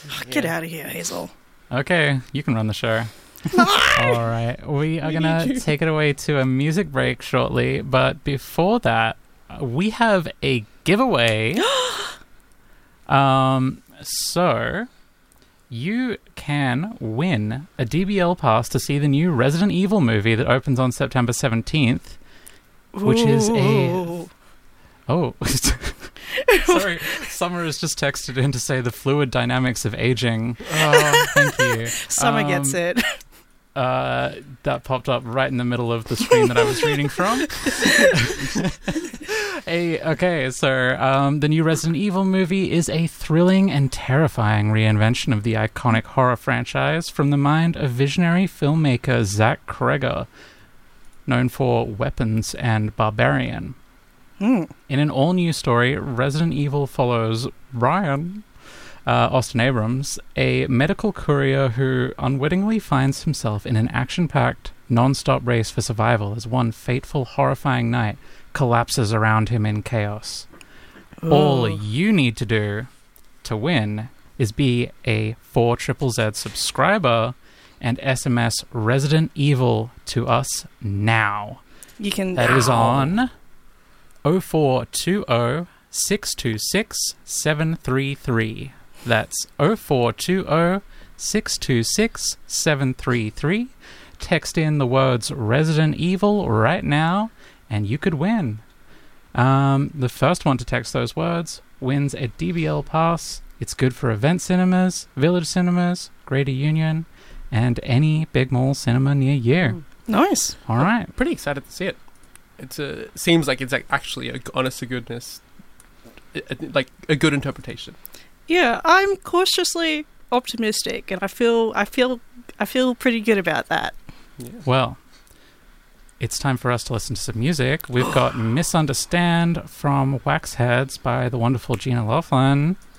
Get out of here, Hazel. Okay, you can run the show. All right, we are going to take it away to a music break shortly, but before that, we have a giveaway. So you can win a DBL pass to see the new Resident Evil movie that opens on September 17th, which is a... Oh, sorry. Summer has just texted in to say the fluid dynamics of aging. Oh, thank you. Summer gets it. That popped up right in the middle of the screen that I was reading from. The new Resident Evil movie is a thrilling and terrifying reinvention of the iconic horror franchise from the mind of visionary filmmaker Zach Cregger, known for Weapons and Barbarian. In an all-new story, Resident Evil follows Ryan, Austin Abrams, a medical courier who unwittingly finds himself in an action-packed, non-stop race for survival as one fateful, horrifying night collapses around him in chaos. All you need to do to win is be a 4ZZZ subscriber and SMS Resident Evil to us now. You can... That is on 0420 626 733. That's 0420 626 733. Text in the words Resident Evil right now, and you could win. The first one to text those words wins a DBL pass. It's good for event cinemas, village cinemas, Greater Union, and any big mall cinema near you. Nice. All right. Pretty excited to see it. It seems like it's actually a honest to goodness, like a good interpretation. Yeah, I'm cautiously optimistic, and I feel pretty good about that. Yeah. Well, it's time for us to listen to some music. We've got Misunderstand from Waxheads by the wonderful Gina Laughlin.